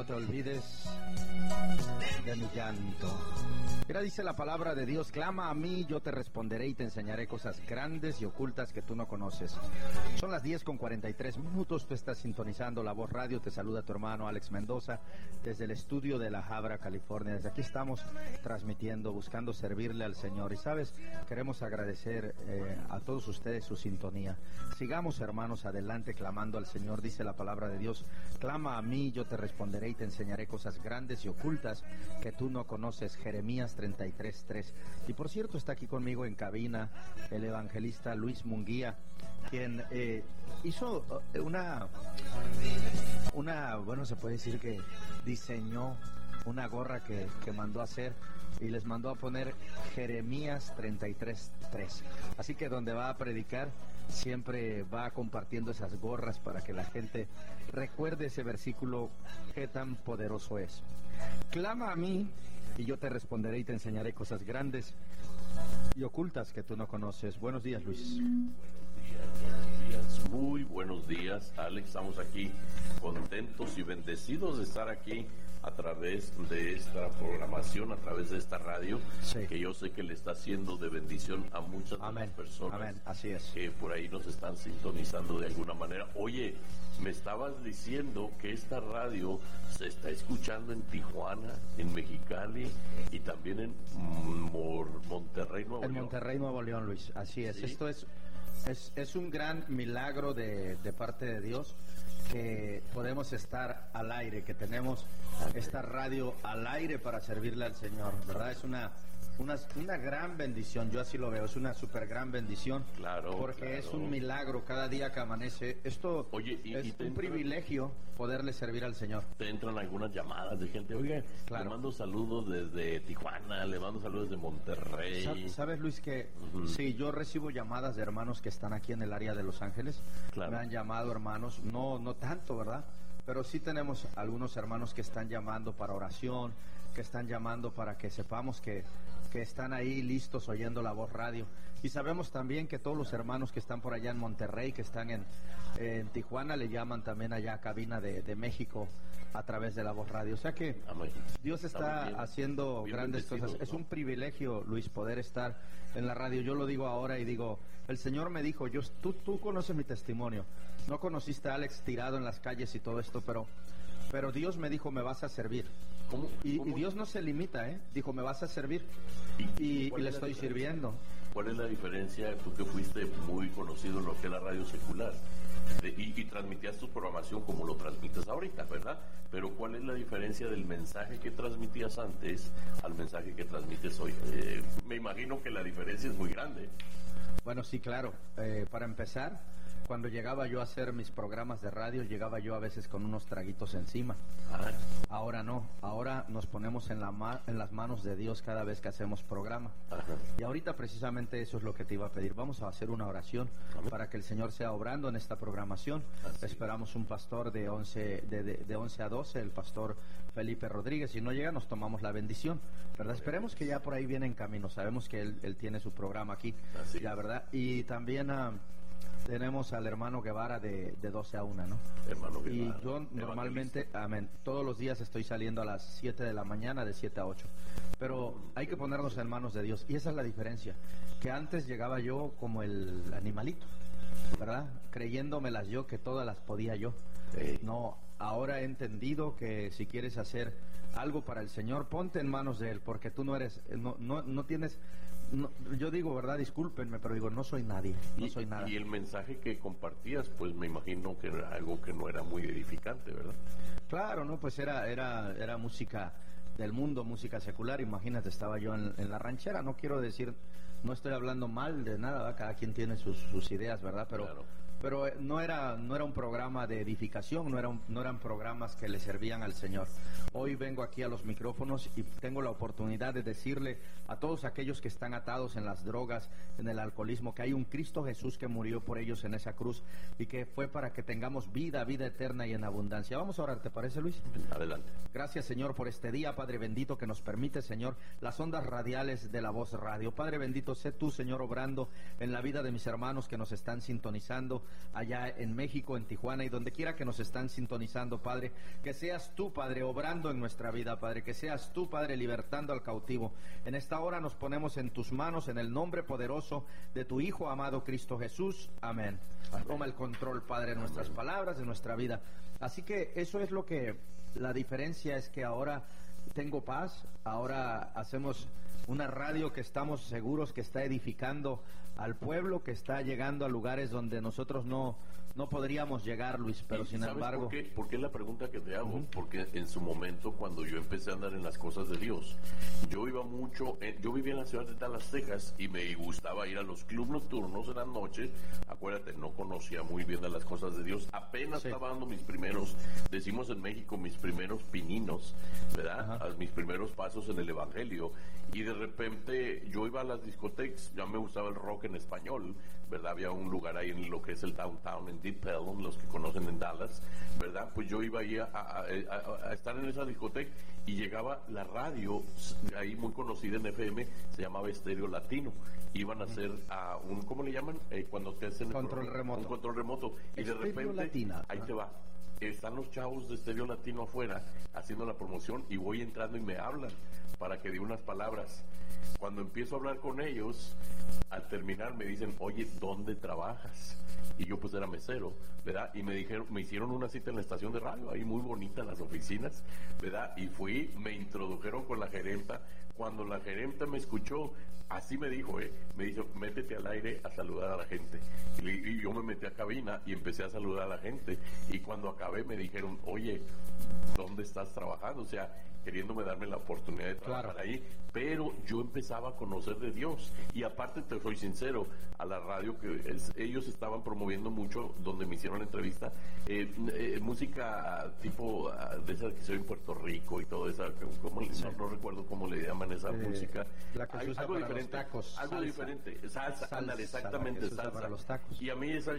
No te olvides de mi llanto. Mira, dice la palabra de Dios: clama a mí, yo te responderé y te enseñaré cosas grandes y ocultas que tú no conoces. Son las 10:43. Tú estás sintonizando La Voz Radio. Te saluda tu hermano Alex Mendoza desde el estudio de La Habra, California. Desde aquí estamos transmitiendo, buscando servirle al Señor. Y sabes, queremos agradecer a todos ustedes su sintonía. Sigamos, hermanos, adelante clamando al Señor. Dice la palabra de Dios: clama a mí, yo te responderé y te enseñaré cosas grandes y ocultas que tú no conoces. Jeremías 33:3. Y por cierto, está aquí conmigo en cabina el evangelista Luis Munguía, quien hizo bueno, se puede decir que diseñó una gorra que mandó a hacer y les mandó a poner Jeremías 33:3. Así que donde va a predicar siempre va compartiendo esas gorras para que la gente recuerde ese versículo, qué tan poderoso es. Clama a mí y yo te responderé y te enseñaré cosas grandes y ocultas que tú no conoces. Buenos días, Luis. Muy buenos días, Alex. Estamos aquí contentos y bendecidos de estar aquí a través de esta programación, a través de esta radio, sí, que yo sé que le está haciendo de bendición a muchas de las personas. Amén. Así es. Que por ahí nos están sintonizando de alguna manera. Oye, me estabas diciendo que esta radio se está escuchando en Tijuana, en Mexicali y también en Monterrey, Nuevo León. En Monterrey, Nuevo León, Luis. Así es. ¿Sí? Esto es un gran milagro de parte de Dios, que podemos estar al aire, que tenemos esta radio al aire para servirle al Señor, ¿verdad? Es una gran bendición, yo así lo veo, es una súper gran bendición. Claro, porque claro. Es un milagro cada día que amanece. Esto es un privilegio poderle servir al Señor. Te entran algunas llamadas de gente: oye, claro, le mando saludos desde Tijuana, le mando saludos desde Monterrey. ¿Sabes, Luis, que sí, yo recibo llamadas de hermanos que están aquí en el área de Los Ángeles? Claro. Me han llamado hermanos, no tanto, ¿verdad? Pero sí tenemos algunos hermanos que están llamando para oración, que están llamando para que sepamos que están ahí listos oyendo La Voz Radio. Y sabemos también que todos los hermanos que están por allá en Monterrey, que están en Tijuana, le llaman también allá a cabina de México a través de La Voz Radio. O sea que Dios está haciendo grandes cosas. Es un privilegio, Luis, poder estar en la radio. Yo lo digo ahora y digo, el Señor me dijo, tú conoces mi testimonio. No conociste a Alex tirado en las calles y todo esto, pero Dios me dijo, me vas a servir. ¿Cómo? Y Dios no se limita, dijo, me vas a servir y le estoy sirviendo. ¿Cuál es la diferencia? Tú que fuiste muy conocido en lo que es la radio secular y transmitías tu programación como lo transmites ahorita, ¿verdad? Pero ¿cuál es la diferencia del mensaje que transmitías antes al mensaje que transmites hoy? Me imagino que la diferencia es muy grande. Bueno, sí, claro. Para empezar, cuando llegaba yo a hacer mis programas de radio, llegaba yo a veces con unos traguitos encima. Ahora no, ahora nos ponemos en las manos de Dios cada vez que hacemos programa. Y ahorita precisamente eso es lo que te iba a pedir. Vamos a hacer una oración para que el Señor sea obrando en esta programación. Esperamos un pastor de 11 a 12, el pastor Felipe Rodríguez. Si no llega, nos tomamos la bendición, ¿verdad? Esperemos que ya por ahí viene en camino. Sabemos que él tiene su programa aquí, la verdad. Y también tenemos al hermano Guevara de 12 a 1, ¿no? Hermano Guevara. Y yo normalmente, todos los días estoy saliendo a las 7 de la mañana, de 7 a 8. Pero hay que ponernos en manos de Dios. Y esa es la diferencia. Que antes llegaba yo como el animalito, ¿verdad? Creyéndomelas yo, que todas las podía yo. No, ahora he entendido que si quieres hacer algo para el Señor, ponte en manos de Él, porque tú no eres, no tienes... No, yo digo, ¿verdad? Discúlpenme, pero digo, no soy nadie, no soy nada. Y el mensaje que compartías, pues me imagino que era algo que no era muy edificante, ¿verdad? Claro, no, pues era música del mundo, música secular. Imagínate, estaba yo en la ranchera. No quiero decir, no estoy hablando mal de nada, ¿verdad? Cada quien tiene sus ideas, ¿verdad? Pero claro. Pero no era un programa de edificación, no eran programas que le servían al Señor. Hoy vengo aquí a los micrófonos y tengo la oportunidad de decirle a todos aquellos que están atados en las drogas, en el alcoholismo, que hay un Cristo Jesús que murió por ellos en esa cruz y que fue para que tengamos vida eterna y en abundancia. Vamos a orar, ¿te parece, Luis? Adelante. Gracias, Señor, por este día, Padre bendito, que nos permite, Señor, las ondas radiales de La Voz Radio. Padre bendito, sé tú, Señor, obrando en la vida de mis hermanos que nos están sintonizando allá en México, en Tijuana y donde quiera que nos están sintonizando, Padre. Que seas tú, Padre, obrando en nuestra vida, Padre. Que seas tú, Padre, libertando al cautivo. En esta hora nos ponemos en tus manos, en el nombre poderoso de tu Hijo amado Cristo Jesús. Amén. Toma el control, Padre, de nuestras palabras, de nuestra vida. Así que eso es lo que, la diferencia es que ahora tengo paz, ahora hacemos una radio que estamos seguros que está edificando al pueblo, que está llegando a lugares donde nosotros no podríamos llegar, Luis, pero sin embargo... ¿Por qué la pregunta que te hago? Porque en su momento, cuando yo empecé a andar en las cosas de Dios, yo iba mucho, yo vivía en la ciudad de Dallas, Texas, y me gustaba ir a los clubes nocturnos en las noches. Acuérdate, no conocía muy bien de las cosas de Dios, apenas estaba dando mis primeros, decimos en México, mis primeros pininos, ¿verdad? Mis primeros pasos en el Evangelio, y de repente yo iba a las discotecas, ya me gustaba el rock en español, ¿verdad? Había un lugar ahí en lo que es el downtown, en Deep Ellum, los que conocen en Dallas, ¿verdad? Pues yo iba ahí a estar en esa discoteca y llegaba la radio, ahí muy conocida en FM, se llamaba Estéreo Latino. Iban a hacer un, ¿cómo le llaman? Cuando te hacen control remoto. Un control remoto. Y de repente, Latina. Ahí te va. Están los chavos de Estéreo Latino afuera haciendo la promoción y voy entrando y me hablan para que dé unas palabras. Cuando empiezo a hablar con ellos, al terminar me dicen, oye, ¿dónde trabajas? Y yo pues era mesero, ¿verdad? Y me hicieron una cita en la estación de radio, ahí muy bonita las oficinas, ¿verdad? Y me introdujeron con la gerenta. Cuando la gerenta me escuchó, así me dijo, me dijo, métete al aire a saludar a la gente. Y yo me metí a cabina y empecé a saludar a la gente. Y cuando acabé me dijeron, oye, ¿dónde estás trabajando? O sea, queriéndome darme la oportunidad de trabajar ahí, pero yo empezaba a conocer de Dios. Y aparte, te soy sincero, a la radio que ellos estaban promoviendo mucho, donde me hicieron la entrevista, música tipo de esa que se oye en Puerto Rico y todo eso, no recuerdo cómo le llaman esa música. La que se usa algo para diferente, los tacos. algo salsa. Diferente, salsa, ándale, exactamente, salsa. Para los tacos. Y a mí esa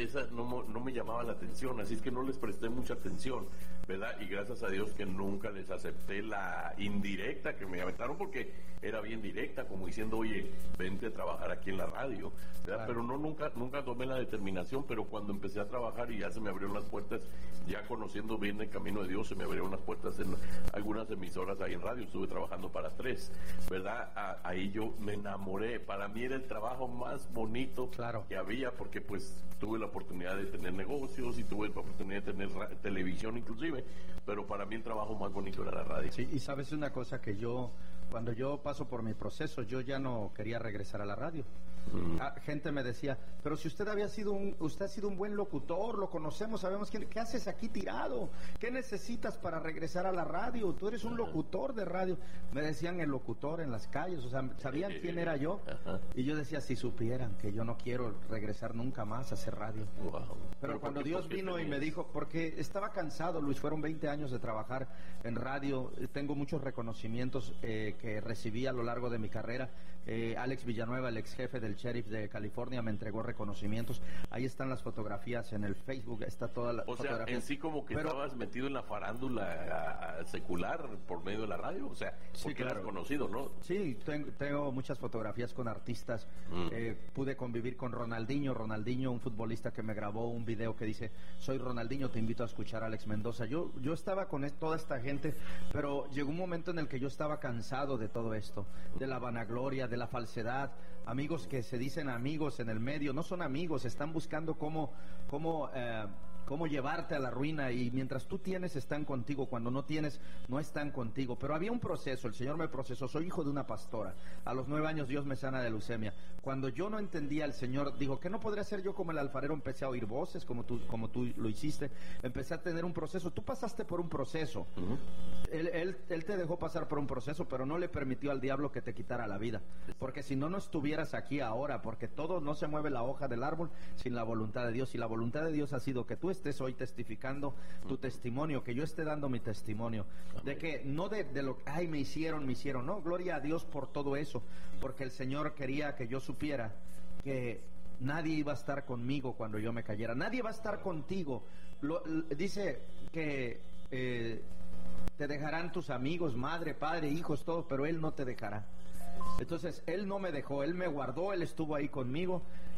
no me llamaba la atención, así es que no les presté mucha atención, ¿verdad? Y gracias a Dios que nunca les acepté la indirecta que me aventaron, porque era bien directa, como diciendo, oye, vente a trabajar aquí en la radio, ¿verdad? Claro. Pero nunca tomé la determinación, pero cuando empecé a trabajar y ya se me abrieron las puertas, ya conociendo bien el camino de Dios, se me abrieron las puertas en algunas emisoras ahí en radio, estuve trabajando para 3, ¿verdad? Ahí yo me enamoré, para mí era el trabajo más bonito que había, porque pues tuve la oportunidad de tener negocios y tuve la oportunidad de tener televisión inclusive, pero para mí el trabajo más bonito era la radio. Sí, y sabes una cosa, que cuando yo paso por mi proceso, yo ya no quería regresar a la radio. Gente me decía, pero si usted ha sido un buen locutor, lo conocemos, sabemos ¿qué haces aquí tirado? ¿Qué necesitas para regresar a la radio? Tú eres un locutor de radio. Me decían el locutor en las calles, o sea, sabían quién era yo. Y yo decía, si supieran que yo no quiero regresar nunca más a hacer radio. Pero cuando Dios vino y me dijo, porque estaba cansado, Luis, fueron 20 años de trabajar en radio, tengo muchos reconocimientos que recibí a lo largo de mi carrera. Alex Villanueva, el ex jefe del sheriff de California, me entregó reconocimientos. Ahí están las fotografías en el Facebook, está toda la fotografía. O sea, en sí como que estabas metido en la farándula secular por medio de la radio, o sea, porque eras conocido, ¿no? Sí, tengo muchas fotografías con artistas. Pude convivir con Ronaldinho, un futbolista que me grabó un video que dice, soy Ronaldinho, te invito a escuchar a Alex Mendoza. Yo estaba con toda esta gente, pero llegó un momento en el que yo estaba cansado de todo esto, de la vanagloria, de la falsedad. Amigos que se dicen amigos en el medio, no son amigos, están buscando cómo llevarte a la ruina, y mientras tú tienes están contigo, cuando no tienes no están contigo. Pero había un proceso, el Señor me procesó. Soy hijo de una pastora, a los 9 años Dios me sana de leucemia. Cuando yo no entendía, el Señor dijo, ¿qué no podría ser yo como el alfarero? Empecé a oír voces como tú lo hiciste, empecé a tener un proceso. Tú pasaste por un proceso. Él te dejó pasar por un proceso, pero no le permitió al diablo que te quitara la vida, porque si no, no estuvieras aquí ahora, porque todo, no se mueve la hoja del árbol sin la voluntad de Dios, y la voluntad de Dios ha sido que tú estés hoy testificando tu testimonio, que yo esté dando mi testimonio. Amén. De que no de lo que, ay, me hicieron, no, gloria a Dios por todo eso, porque el Señor quería que yo supiera que nadie iba a estar conmigo cuando yo me cayera, nadie va a estar contigo. Dice que te dejarán tus amigos, madre, padre, hijos, todos, pero Él no te dejará. Entonces Él no me dejó, Él me guardó, Él estuvo ahí conmigo,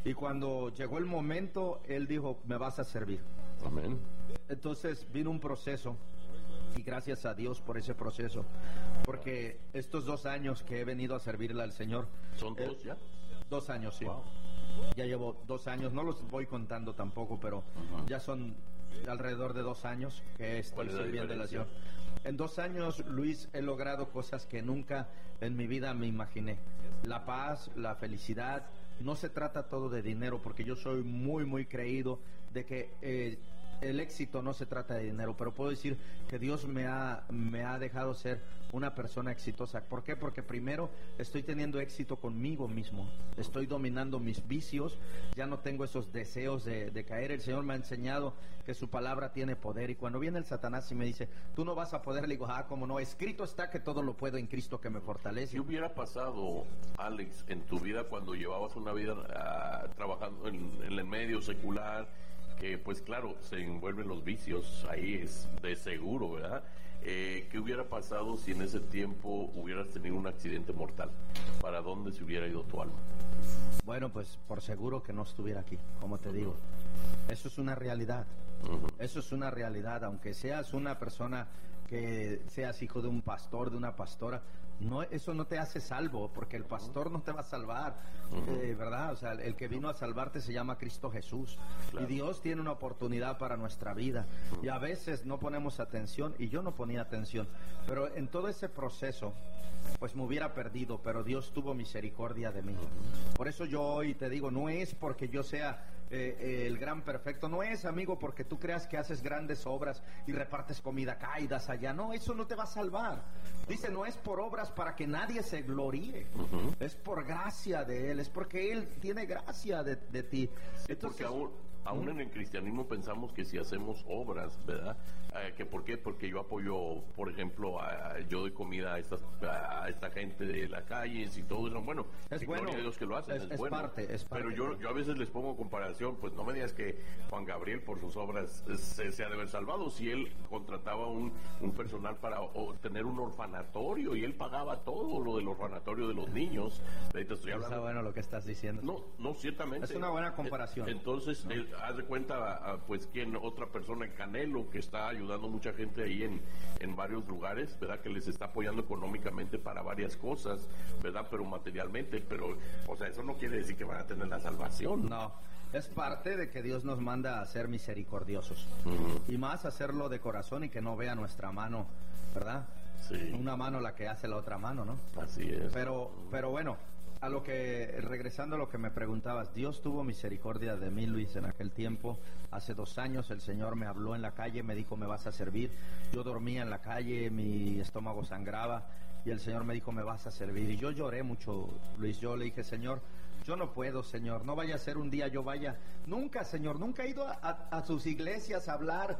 Y cuando llegó el momento, Él dijo, me vas a servir. Amén. Entonces vino un proceso, y gracias a Dios por ese proceso, porque estos 2 años que he venido a servirle al Señor. ¿Son 2 ya? 2 años, sí. Wow. Ya llevo 2 años, no los voy contando tampoco, pero ya son alrededor de 2 años que estoy sirviendo al Señor. En 2 años, Luis, he logrado cosas que nunca en mi vida me imaginé. La paz, la felicidad. No se trata todo de dinero, porque yo soy muy, muy creído de que el éxito no se trata de dinero, pero puedo decir que Dios me ha dejado ser una persona exitosa. ¿Por qué? Porque primero estoy teniendo éxito conmigo mismo, estoy dominando mis vicios, ya no tengo esos deseos de caer. El Señor me ha enseñado que su palabra tiene poder, y cuando viene el Satanás y me dice, tú no vas a poder, le digo, cómo no, escrito está que todo lo puedo en Cristo que me fortalece. ¿Qué hubiera pasado, Alex, en tu vida cuando llevabas una vida trabajando en el medio secular, que pues claro, se envuelven los vicios, ahí es de seguro, ¿verdad? ¿Qué hubiera pasado si en ese tiempo hubieras tenido un accidente mortal? ¿Para dónde se hubiera ido tu alma? Bueno, pues por seguro que no estuviera aquí, como te digo. Eso es una realidad. Eso es una realidad, aunque seas una persona que seas hijo de un pastor, de una pastora, no, eso no te hace salvo, porque el pastor no te va a salvar, ¿verdad? O sea, el que vino a salvarte se llama Cristo Jesús. Claro. Y Dios tiene una oportunidad para nuestra vida. Y a veces no ponemos atención, y yo no ponía atención. Pero en todo ese proceso, pues me hubiera perdido, pero Dios tuvo misericordia de mí. Por eso yo hoy te digo, no es porque yo sea el gran perfecto, no es, amigo, porque tú creas que haces grandes obras y repartes comida acá y das allá. No, eso no te va a salvar. Dice, no es por obras para que nadie se gloríe. Es por gracia de Él, es porque Él tiene gracia de ti. Sí, entonces, porque aún en el cristianismo pensamos que si hacemos obras, ¿verdad? ¿Que por qué? Porque yo apoyo, por ejemplo, yo doy comida a esta gente de las calles y todo eso. Bueno, es bueno, gloria a Dios que lo hacen, es bueno. Parte. Pero yo a veces les pongo comparación, pues no me digas que Juan Gabriel por sus obras se ha de haber salvado, si él contrataba un personal para tener un orfanatorio y él pagaba todo lo del orfanatorio de los niños. Ahí te estoy hablando. Está bueno lo que estás diciendo. No, ciertamente. Es una buena comparación. Entonces, haz de cuenta, pues, quién otra persona en Canelo que está ayudando mucha gente ahí en varios lugares, ¿verdad? Que les está apoyando económicamente para varias cosas, ¿verdad? Pero materialmente, o sea, eso no quiere decir que van a tener la salvación. No, es parte de que Dios nos manda a ser misericordiosos. Y más hacerlo de corazón y que no vea nuestra mano, ¿verdad? Sí. Una mano la que hace la otra mano, ¿no? Así es. Pero bueno, regresando a lo que me preguntabas, Dios tuvo misericordia de mí, Luis, en aquel tiempo. Hace 2 años el Señor me habló en la calle, me dijo, me vas a servir. Yo dormía en la calle, mi estómago sangraba, y el Señor me dijo, me vas a servir. Y yo lloré mucho, Luis. Yo le dije, Señor, yo no puedo, Señor, no vaya a ser un día yo vaya. Nunca, Señor, nunca he ido a sus iglesias a hablar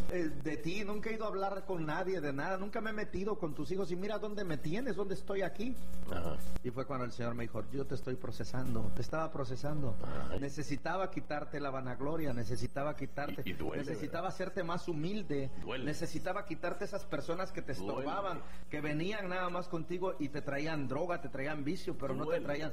de ti, nunca he ido a hablar con nadie de nada, nunca me he metido con tus hijos, y mira dónde me tienes, dónde estoy aquí. Ajá. Y fue cuando el Señor me dijo, yo te estoy procesando, te estaba procesando. Ay. Necesitaba quitarte la vanagloria, necesitaba quitarte, y duele, necesitaba ¿verdad? Hacerte más humilde, duele. Necesitaba quitarte esas personas que te estorbaban, que venían nada más contigo y te traían droga, te traían vicio, pero no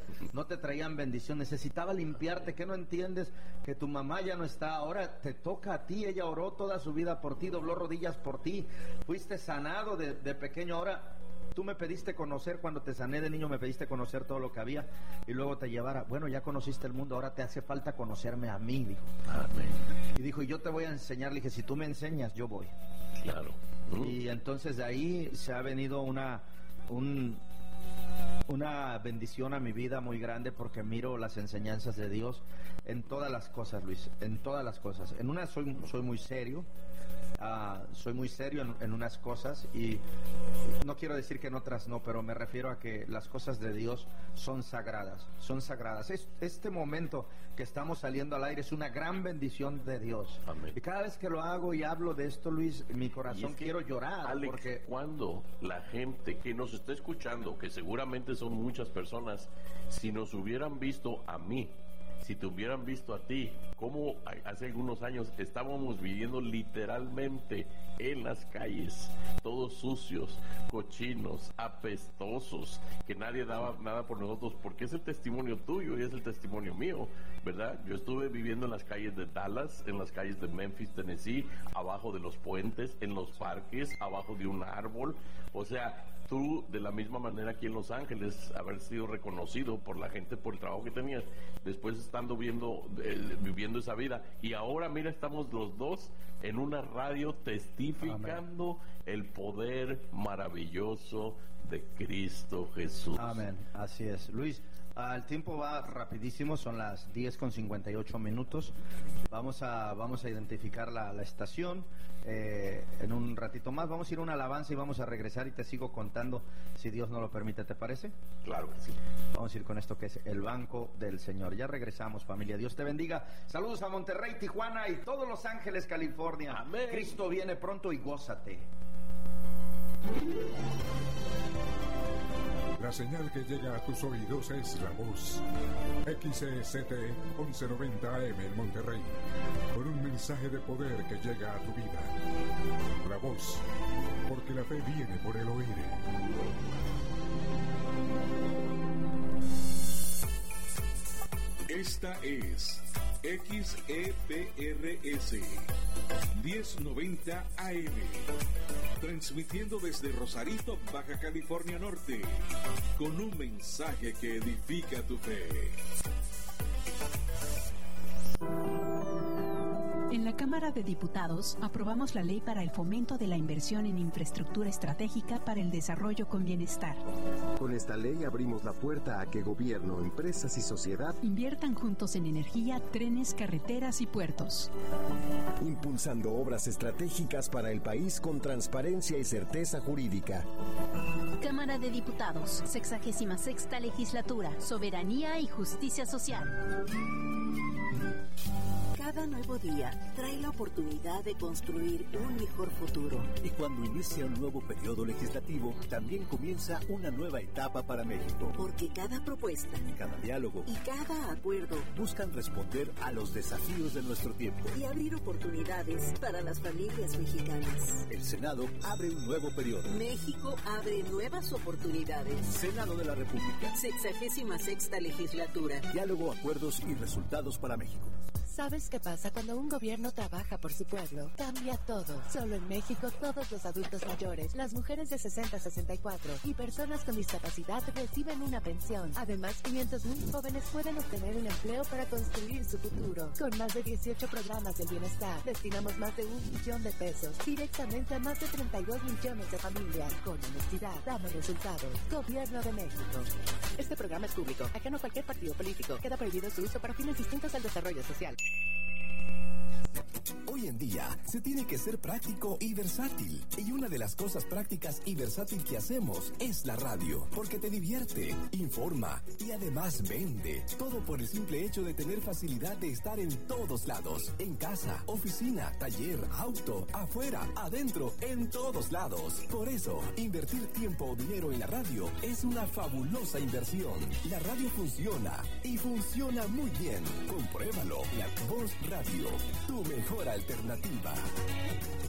te traían bendición. Necesitaba limpiarte. ¿Qué no entiendes? Que tu mamá ya no está, ahora te toca a ti. Ella oró toda su vida por ti, dobló rodillas por ti, fuiste sanado de pequeño. Ahora tú me pediste conocer, cuando te sané de niño me pediste conocer todo lo que había y luego te llevara. Bueno, ya conociste el mundo, ahora te hace falta conocerme a mí, dijo. Amén. Y dijo, y yo te voy a enseñar. Le dije, si tú me enseñas, yo voy. Claro. Y entonces de ahí se ha venido una bendición a mi vida muy grande, porque miro las enseñanzas de Dios en todas las cosas, Luis, en todas las cosas. En una soy muy serio, soy muy serio en unas cosas, y no quiero decir que en otras no, pero me refiero a que las cosas de Dios son sagradas, son sagradas. Este momento que estamos saliendo al aire es una gran bendición de Dios. Amén. Y cada vez que lo hago y hablo de esto, Luis, mi corazón quiero llorar. Alex, porque cuando la gente que nos está escuchando, que seguramente son muchas personas, si nos hubieran visto a mí, si te hubieran visto a ti, como hace algunos años estábamos viviendo literalmente en las calles, todos sucios, cochinos, apestosos, que nadie daba nada por nosotros, porque es el testimonio tuyo y es el testimonio mío, ¿verdad? Yo estuve viviendo en las calles de Dallas, en las calles de Memphis, Tennessee, abajo de los puentes, en los parques, abajo de un árbol. O sea, tú, de la misma manera aquí en Los Ángeles, haber sido reconocido por la gente por el trabajo que tenías, después estando viviendo esa vida. Y ahora, mira, estamos los dos en una radio testificando el poder maravilloso de Cristo Jesús. Amén, así es. Luis, el tiempo va rapidísimo, son las 10:58. Vamos a identificar la estación en un ratito más. Vamos a ir a una alabanza y vamos a regresar y te sigo contando si Dios nos lo permite, ¿te parece? Claro que sí. Vamos a ir con esto que es el Banco del Señor. Ya regresamos, familia. Dios te bendiga. Saludos a Monterrey, Tijuana y todos Los Ángeles, California. Amén. Cristo viene pronto y gózate. La señal que llega a tus oídos es la voz XCT 1190 AM en Monterrey, con un mensaje de poder que llega a tu vida. La voz, porque la fe viene por el oír. Esta es XEPRS 1090 AM, transmitiendo desde Rosarito, Baja California Norte, con un mensaje que edifica tu fe. En la Cámara de Diputados aprobamos la ley para el fomento de la inversión en infraestructura estratégica para el desarrollo con bienestar. Con esta ley abrimos la puerta a que gobierno, empresas y sociedad inviertan juntos en energía, trenes, carreteras y puertos. Impulsando obras estratégicas para el país con transparencia y certeza jurídica. Cámara de Diputados, 66ª Legislatura, Soberanía y Justicia Social. Cada nuevo día trae la oportunidad de construir un mejor futuro. Y cuando inicia un nuevo periodo legislativo, también comienza una nueva etapa para México. Porque cada propuesta, cada diálogo y cada acuerdo buscan responder a los desafíos de nuestro tiempo y abrir oportunidades para las familias mexicanas. El Senado abre un nuevo periodo. México abre nuevas oportunidades. Senado de la República. 66ª Legislatura. Diálogo, acuerdos y resultados para México. ¿Sabes qué pasa cuando un gobierno trabaja por su pueblo? Cambia todo. Solo en México, todos los adultos mayores, las mujeres de 60 a 64 y personas con discapacidad reciben una pensión. Además, 500,000 jóvenes pueden obtener un empleo para construir su futuro. Con más de 18 programas del bienestar, destinamos más de 1 billón de pesos directamente a más de 32 millones de familias. Con honestidad, damos resultados. Gobierno de México. Este programa es público, ajeno a cualquier partido político. Queda prohibido su uso para fines distintos al desarrollo social. Hoy en día se tiene que ser práctico y versátil. Y una de las cosas prácticas y versátil que hacemos es la radio. Porque te divierte, informa y además vende. Todo por el simple hecho de tener facilidad de estar en todos lados. En casa, oficina, taller, auto, afuera, adentro, en todos lados. Por eso, invertir tiempo o dinero en la radio es una fabulosa inversión. La radio funciona y funciona muy bien. Compruébalo. La Voz Radio, tu mejor alternativa.